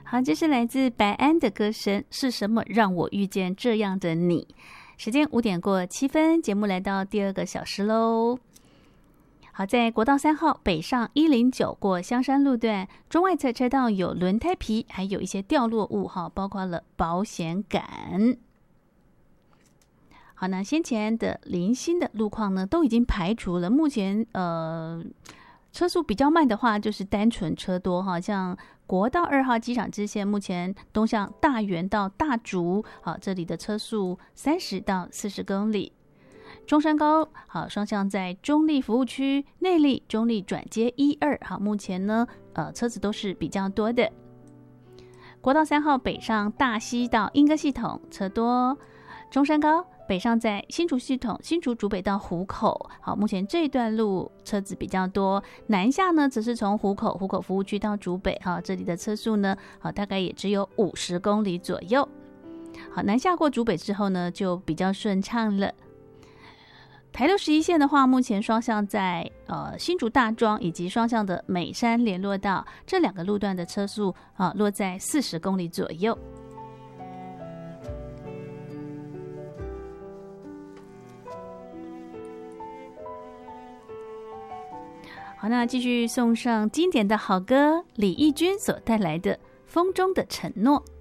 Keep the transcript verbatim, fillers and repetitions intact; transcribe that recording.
好，这是来自白安的歌声，是什么让我遇见这样的你？时间五点过七分，节目来到第二个小时喽。好，在国道三号北上一零九过香山路段，中外侧车道有轮胎皮，还有一些掉落物哈，包括了保险杆。好，那先前的零星的路况呢，都已经排除了。目前呃，车速比较慢的话，就是单纯车多哈，像国道二号机场支线，目前东向大园到大竹，好，这里的车速三十到四十公里。中山高好，双向在中立服务区、内坜、中立转接一二，好，目前呢，呃，车子都是比较多的。国道三号北上大溪到莺歌系统车多，中山高北上在新竹系统，新竹竹北到湖口，好，目前这一段路车子比较多。南下呢，则是从湖口湖口服务区到竹北，好，这里的车速呢，好，大概也只有五十公里左右。好，南下过竹北之后呢，就比较顺畅了。台六十一线的话，目前双向在呃新竹大庄以及双向的美山联络道这两个路段的车速啊，落在四十公里左右。好，那继续送上经典的好歌，李翊君所带来的《风中的承诺》。